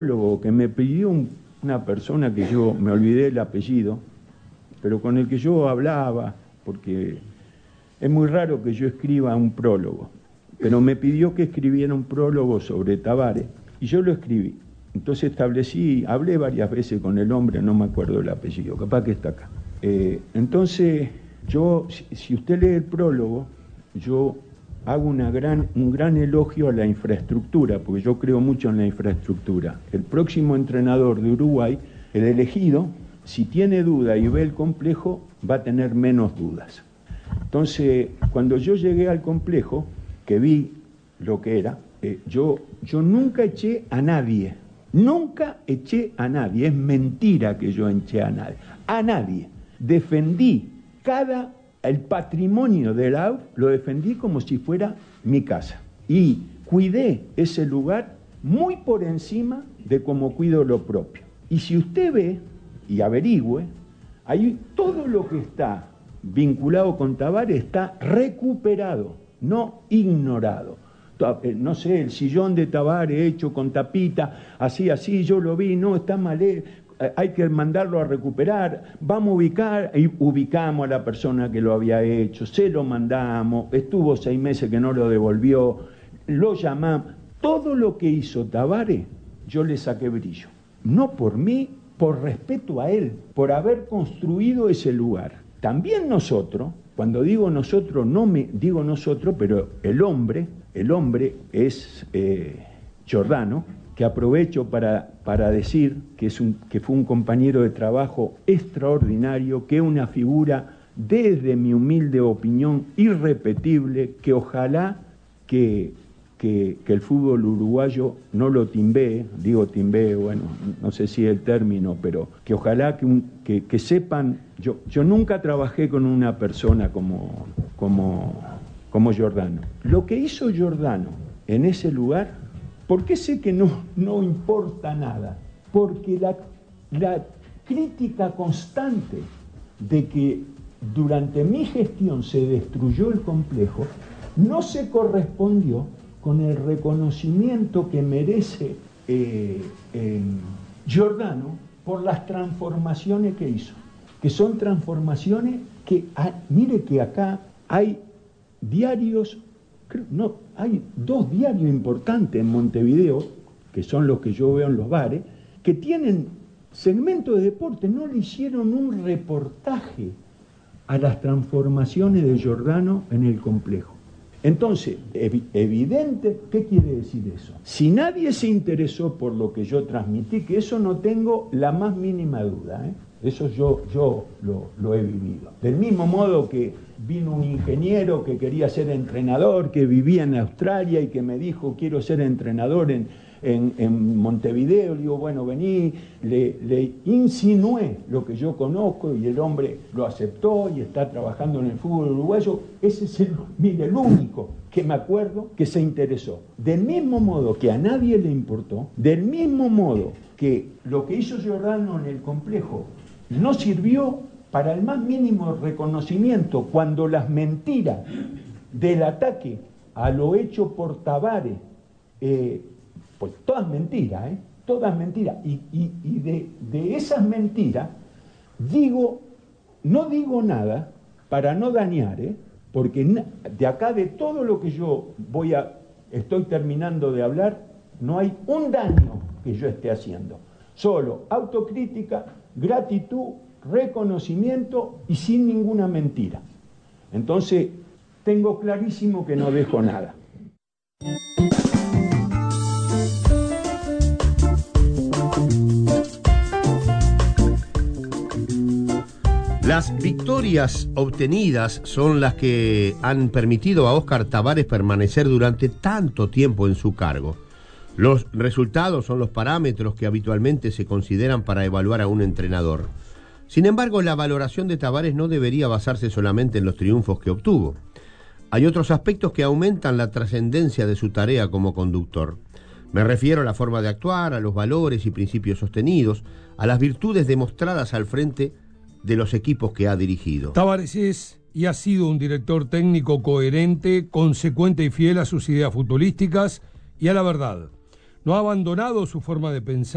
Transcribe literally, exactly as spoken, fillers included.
Lo que me pidió un, una persona que yo me olvidé el apellido, pero con el que yo hablaba, porque es muy raro que yo escriba un prólogo, pero me pidió que escribiera un prólogo sobre Tabaré y yo lo escribí. Entonces establecí, hablé varias veces con el hombre, no me acuerdo el apellido, capaz que está acá. Eh, entonces yo, si, si usted lee el prólogo, yo hago una gran, un gran elogio a la infraestructura, porque yo creo mucho en la infraestructura. El próximo entrenador de Uruguay, el elegido, si tiene duda y ve el complejo, va a tener menos dudas. Entonces, cuando yo llegué al complejo, que vi lo que era, eh, yo, yo nunca eché a nadie, nunca eché a nadie, es mentira que yo eché a nadie, a nadie. Defendí cada... El patrimonio de la A U F lo defendí como si fuera mi casa y cuidé ese lugar muy por encima de cómo cuido lo propio. Y si usted ve y averigüe, ahí todo lo que está vinculado con Tabaré está recuperado, no ignorado. No sé, el sillón de Tabaré hecho con tapita, así, así, yo lo vi, no, está mal, hay que mandarlo a recuperar, vamos a ubicar, y ubicamos a la persona que lo había hecho, se lo mandamos, estuvo seis meses que no lo devolvió, lo llamamos. Todo lo que hizo Tabaré, yo le saqué brillo. No por mí, por respeto a él, por haber construido ese lugar. También nosotros, cuando digo nosotros, no me digo nosotros, pero el hombre, el hombre es eh, Giordano, que aprovecho para, para decir que, es un, que fue un compañero de trabajo extraordinario, que es una figura, desde mi humilde opinión, irrepetible, que ojalá que, que, que el fútbol uruguayo no lo timbee, digo timbee, bueno, no sé si es el término, pero que ojalá que, un, que, que sepan, yo, yo nunca trabajé con una persona como, como, como Giordano. Lo que hizo Giordano en ese lugar, ¿por qué sé que no, no importa nada? Porque la, la crítica constante de que durante mi gestión se destruyó el complejo no se correspondió con el reconocimiento que merece eh, eh, Giordano por las transformaciones que hizo, que son transformaciones que, ah, mire que acá hay diarios. No, hay dos diarios importantes en Montevideo, que son los que yo veo en los bares, que tienen segmentos de deporte, no le hicieron un reportaje a las transformaciones de Giordano en el complejo. Entonces, ev- evidente, ¿qué quiere decir eso? Si nadie se interesó por lo que yo transmití, que eso no tengo la más mínima duda, ¿eh? Eso yo, yo lo, lo he vivido. Del mismo modo que vino un ingeniero que quería ser entrenador, que vivía en Australia y que me dijo, quiero ser entrenador en, en, en Montevideo. Le digo, bueno, vení, le, le insinué lo que yo conozco y el hombre lo aceptó y está trabajando en el fútbol uruguayo. Ese es el, mire, el único que me acuerdo que se interesó. Del mismo modo que a nadie le importó, del mismo modo que lo que hizo Giordano en el complejo no sirvió para el más mínimo reconocimiento cuando las mentiras del ataque a lo hecho por Tabaré, eh, pues todas mentiras, ¿eh? Todas mentiras, y, y, y de, de esas mentiras digo, no digo nada para no dañar, ¿eh? Porque de acá de todo lo que yo voy a, estoy terminando de hablar, no hay un daño que yo esté haciendo, solo autocrítica, gratitud, reconocimiento y sin ninguna mentira. Entonces, tengo clarísimo que no dejo nada. Las victorias obtenidas son las que han permitido a Óscar Tabaré permanecer durante tanto tiempo en su cargo. Los resultados son los parámetros que habitualmente se consideran para evaluar a un entrenador. Sin embargo, la valoración de Tabaré no debería basarse solamente en los triunfos que obtuvo. Hay otros aspectos que aumentan la trascendencia de su tarea como conductor. Me refiero a la forma de actuar, a los valores y principios sostenidos, a las virtudes demostradas al frente de los equipos que ha dirigido. Tabaré es y ha sido un director técnico coherente, consecuente y fiel a sus ideas futbolísticas y a la verdad. No ha abandonado su forma de pensar.